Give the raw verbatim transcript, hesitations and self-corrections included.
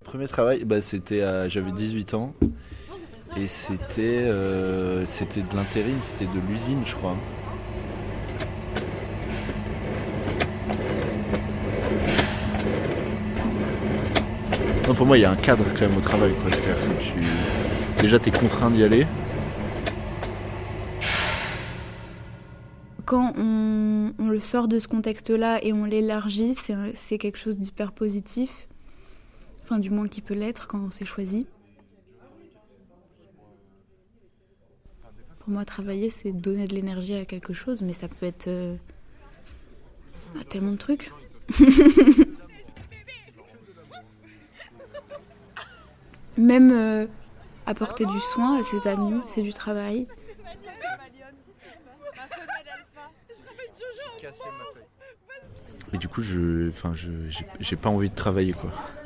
Premier travail, bah, c'était à, j'avais dix-huit ans et c'était, euh, c'était de l'intérim, c'était de l'usine je crois. Non, pour moi il y a un cadre quand même au travail, quoi. C'est-à-dire que tu... déjà t'es contraint d'y aller. Quand on, on le sort de ce contexte-là et on l'élargit, c'est, c'est quelque chose d'hyper positif. Enfin, du moins qui peut l'être quand on s'est choisi. Pour moi, travailler, c'est donner de l'énergie à quelque chose, mais ça peut être euh, à tellement de trucs. Même euh, apporter du soin à ses amis, c'est du travail. Et du coup, je, enfin, je, j'ai, j'ai pas envie de travailler, quoi.